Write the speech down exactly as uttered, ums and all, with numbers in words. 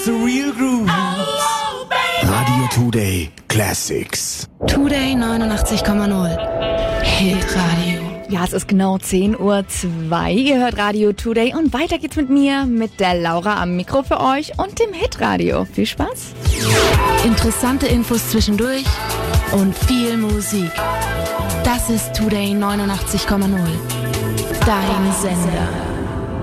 the real grooves. Radio Today Classics. Today neunundachtzig Komma null. Hitradio. Ja, es ist genau zehn Uhr zwei. Ihr hört Radio Today und weiter geht's mit mir, mit der Laura am Mikro für euch und dem Hitradio. Viel Spaß. Interessante Infos zwischendurch und viel Musik. Das ist Today neunundachtzig Komma null. Dein Sender.